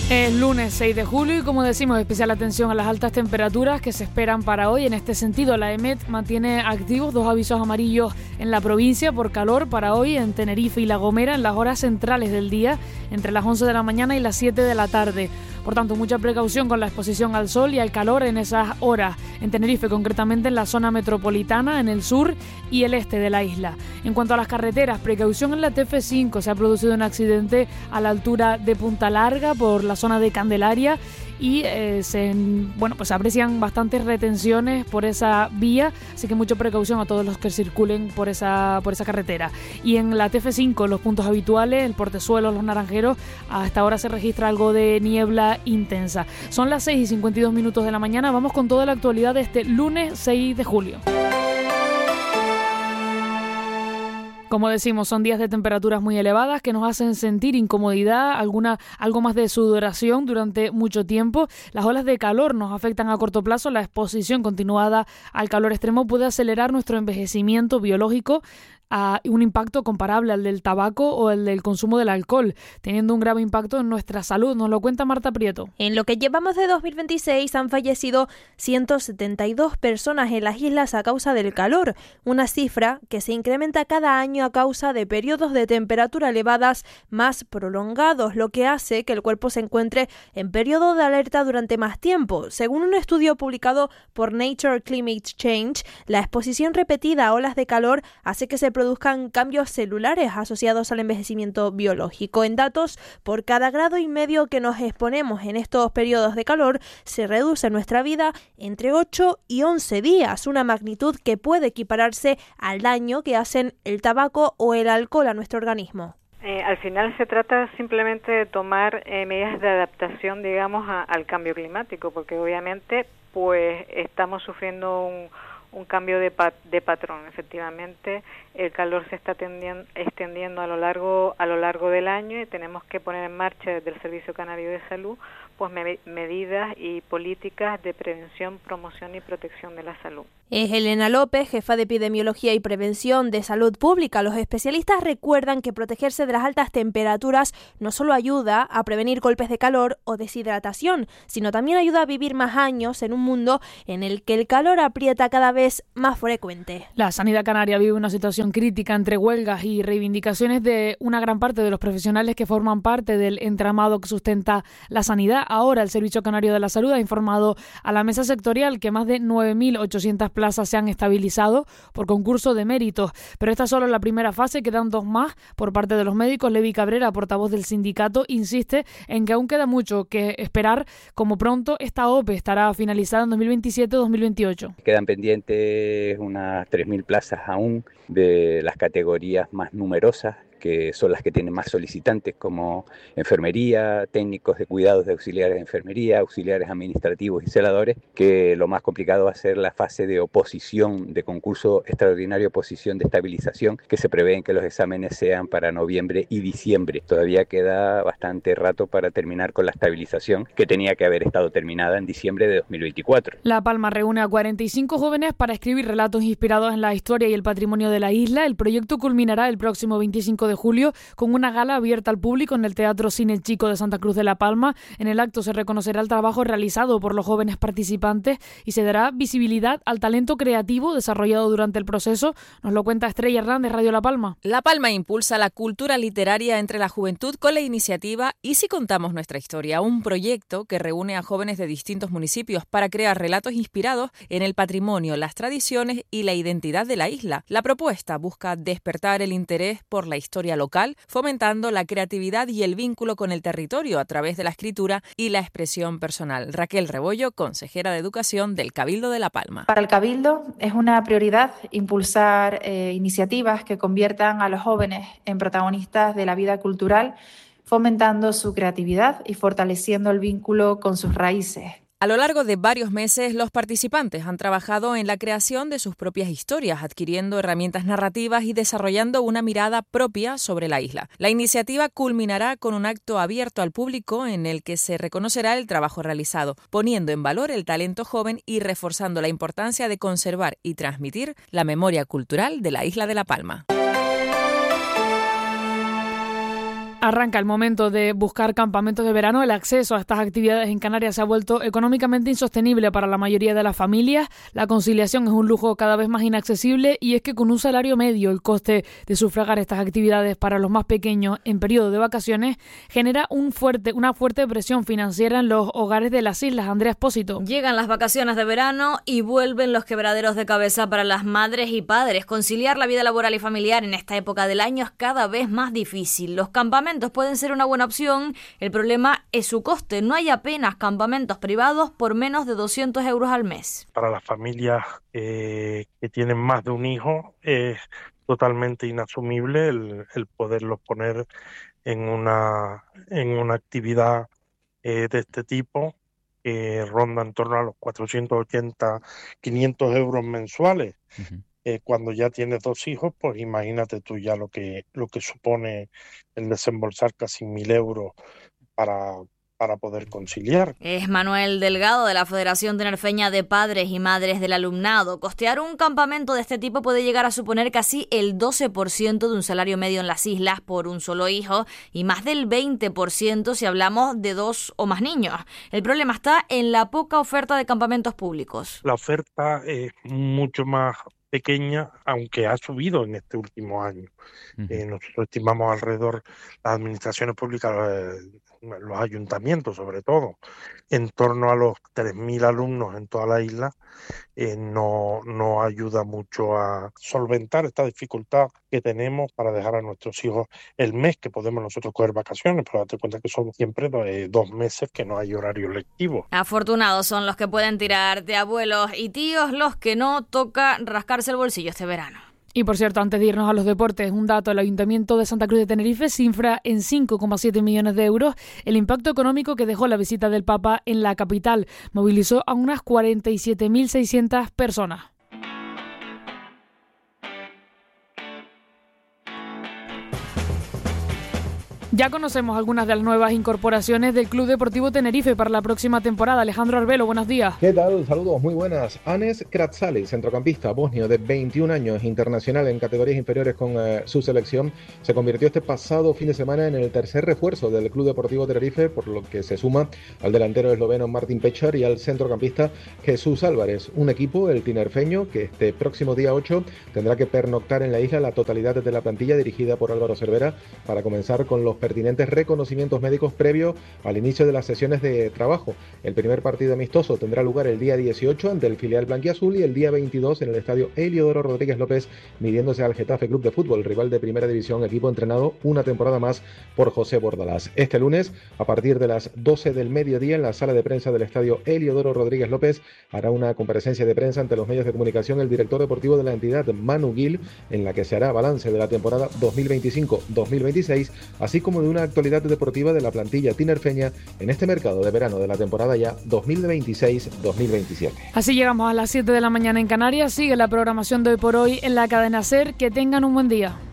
Es lunes 6 de julio y, como decimos, especial atención a las altas temperaturas que se esperan para hoy. En este sentido, la EMET mantiene activos 2 avisos amarillos en la provincia por calor para hoy en Tenerife y La Gomera en las horas centrales del día, entre las 11 de la mañana y las 7 de la tarde. Por tanto, mucha precaución con la exposición al sol y al calor en esas horas. En Tenerife, concretamente en la zona metropolitana, en el sur y el este de la isla. En cuanto a las carreteras, precaución en la TF5. Se ha producido un accidente a la altura de Punta Larga por la zona de Candelaria y se aprecian bastantes retenciones por esa vía, así que mucha precaución a todos los que circulen por esa carretera. Y en la TF5, los puntos habituales, el Portezuelo, los Naranjeros, hasta ahora se registra algo de niebla intensa. Son las 6:52 de la mañana, vamos con toda la actualidad de este lunes 6 de julio. Como decimos, son días de temperaturas muy elevadas que nos hacen sentir incomodidad, algo más de sudoración durante mucho tiempo. Las olas de calor nos afectan a corto plazo. La exposición continuada al calor extremo puede acelerar nuestro envejecimiento biológico a un impacto comparable al del tabaco o el del consumo del alcohol, teniendo un grave impacto en nuestra salud. Nos lo cuenta Marta Prieto. En lo que llevamos de 2026 han fallecido 172 personas en las islas a causa del calor, una cifra que se incrementa cada año a causa de periodos de temperatura elevadas más prolongados, lo que hace que el cuerpo se encuentre en periodo de alerta durante más tiempo. Según un estudio publicado por Nature Climate Change, la exposición repetida a olas de calor hace que se produzcan cambios celulares asociados al envejecimiento biológico. En datos, por cada 1,5 grados que nos exponemos en estos periodos de calor, se reduce nuestra vida entre 8 y 11 días, una magnitud que puede equipararse al daño que hacen el tabaco o el alcohol a nuestro organismo. Al final se trata simplemente de tomar medidas de adaptación, digamos, al cambio climático, porque obviamente pues estamos sufriendo un cambio de patrón. Efectivamente, el calor se está extendiendo a lo largo del año y tenemos que poner en marcha desde el Servicio Canario de Salud pues medidas y políticas de prevención, promoción y protección de la salud. Es Elena López, jefa de Epidemiología y Prevención de Salud Pública. Los especialistas recuerdan que protegerse de las altas temperaturas no solo ayuda a prevenir golpes de calor o deshidratación, sino también ayuda a vivir más años en un mundo en el que el calor aprieta cada vez más frecuente. La sanidad canaria vive una situación crítica entre huelgas y reivindicaciones de una gran parte de los profesionales que forman parte del entramado que sustenta la sanidad. Ahora el Servicio Canario de la Salud ha informado a la mesa sectorial que más de 9.800 plazas se han estabilizado por concurso de méritos, pero esta es solo la primera fase, quedan 2 más por parte de los médicos. Levi Cabrera, portavoz del sindicato, insiste en que aún queda mucho que esperar. Como pronto, esta OPE estará finalizada en 2027-2028. Quedan pendientes unas 3.000 plazas aún de las categorías más numerosas, que son las que tienen más solicitantes, como enfermería, técnicos de cuidados de auxiliares de enfermería, auxiliares administrativos y celadores, que lo más complicado va a ser la fase de oposición, de concurso extraordinario, oposición de estabilización, que se prevén que los exámenes sean para noviembre y diciembre. Todavía queda bastante rato para terminar con la estabilización, que tenía que haber estado terminada en diciembre de 2024. La Palma reúne a 45 jóvenes para escribir relatos inspirados en la historia y el patrimonio de la isla. El proyecto culminará el próximo 25 de julio con una gala abierta al público en el Teatro Cine Chico de Santa Cruz de la Palma. En el acto se reconocerá el trabajo realizado por los jóvenes participantes y se dará visibilidad al talento creativo desarrollado durante el proceso. Nos lo cuenta Estrella Hernández, Radio La Palma. La Palma impulsa la cultura literaria entre la juventud con la iniciativa Y si contamos nuestra historia, un proyecto que reúne a jóvenes de distintos municipios para crear relatos inspirados en el patrimonio, las tradiciones y la identidad de la isla. La propuesta busca despertar el interés por la historia local, fomentando la creatividad y el vínculo con el territorio a través de la escritura y la expresión personal. Raquel Rebollo, consejera de Educación del Cabildo de La Palma. Para el Cabildo es una prioridad impulsar iniciativas que conviertan a los jóvenes en protagonistas de la vida cultural, fomentando su creatividad y fortaleciendo el vínculo con sus raíces. A lo largo de varios meses, los participantes han trabajado en la creación de sus propias historias, adquiriendo herramientas narrativas y desarrollando una mirada propia sobre la isla. La iniciativa culminará con un acto abierto al público en el que se reconocerá el trabajo realizado, poniendo en valor el talento joven y reforzando la importancia de conservar y transmitir la memoria cultural de la isla de La Palma. Arranca el momento de buscar campamentos de verano. El acceso a estas actividades en Canarias se ha vuelto económicamente insostenible para la mayoría de las familias. La conciliación es un lujo cada vez más inaccesible y es que con un salario medio el coste de sufragar estas actividades para los más pequeños en periodo de vacaciones genera una fuerte presión financiera en los hogares de las islas. Andrea Espósito. Llegan las vacaciones de verano y vuelven los quebraderos de cabeza para las madres y padres. Conciliar la vida laboral y familiar en esta época del año es cada vez más difícil. Los campamentos pueden ser una buena opción, el problema es su coste. No hay apenas campamentos privados por menos de 200 euros al mes. Para las familias que tienen más de un hijo es totalmente inasumible el poderlos poner en una actividad de este tipo que ronda en torno a los 480, 500 euros mensuales. Uh-huh. Cuando ya tienes 2 hijos, pues imagínate tú ya lo que supone el desembolsar casi 1.000 euros para poder conciliar. Es Manuel Delgado de la Federación Tinerfeña de Padres y Madres del Alumnado. Costear un campamento de este tipo puede llegar a suponer casi el 12% de un salario medio en las islas por un solo hijo y más del 20% si hablamos de 2 o más niños. El problema está en la poca oferta de campamentos públicos. La oferta es mucho más pequeña, aunque ha subido en este último año. Uh-huh. Nosotros estimamos alrededor, las administraciones públicas, los ayuntamientos sobre todo, en torno a los 3.000 alumnos en toda la isla, no ayuda mucho a solventar esta dificultad que tenemos para dejar a nuestros hijos el mes que podemos nosotros coger vacaciones, pero date cuenta que son siempre 2 meses que no hay horario lectivo. Afortunados son los que pueden tirar de abuelos y tíos, los que no, toca rascarse el bolsillo este verano. Y por cierto, antes de irnos a los deportes, un dato: el Ayuntamiento de Santa Cruz de Tenerife cifra en 5,7 millones de euros el impacto económico que dejó la visita del Papa en la capital. Movilizó a unas 47.600 personas. Ya conocemos algunas de las nuevas incorporaciones del Club Deportivo Tenerife para la próxima temporada. Alejandro Arbelo, buenos días. ¿Qué tal? Saludos, muy buenas. Anes Kratsali, centrocampista bosnio de 21 años, internacional en categorías inferiores con su selección, se convirtió este pasado fin de semana en el tercer refuerzo del Club Deportivo Tenerife, por lo que se suma al delantero esloveno Martin Pechar y al centrocampista Jesús Álvarez. Un equipo, el tinerfeño, que este próximo día 8 tendrá que pernoctar en la isla la totalidad de la plantilla dirigida por Álvaro Cervera para comenzar con los pertinentes reconocimientos médicos previo al inicio de las sesiones de trabajo. El primer partido amistoso tendrá lugar el día 18 ante el filial blanquiazul y el día 22 en el estadio Heliodoro Rodríguez López, midiéndose al Getafe Club de Fútbol, rival de primera división, equipo entrenado una temporada más por José Bordalás. Este lunes, a partir de las 12 del mediodía, en la sala de prensa del estadio Heliodoro Rodríguez López, hará una comparecencia de prensa ante los medios de comunicación el director deportivo de la entidad, Manu Gil, en la que se hará balance de la temporada 2025-2026, así como de una actualidad deportiva de la plantilla tinerfeña en este mercado de verano de la temporada ya 2026-2027. Así llegamos a las 7 de la mañana en Canarias. Sigue la programación de Hoy por Hoy en la cadena SER. Que tengan un buen día.